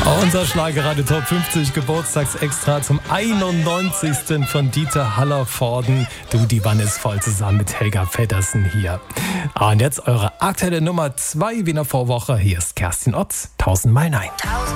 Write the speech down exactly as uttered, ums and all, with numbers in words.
Unser Schlagerradio Top fünfzig Geburtstagsextra zum einundneunzigsten von Dieter Hallervorden. Du, die Wanne ist voll, zusammen mit Helga Feddersen hier. Und jetzt eure aktuelle Nummer zwei Wiener Vorwoche. Hier ist Kerstin Otz, tausendmal nein.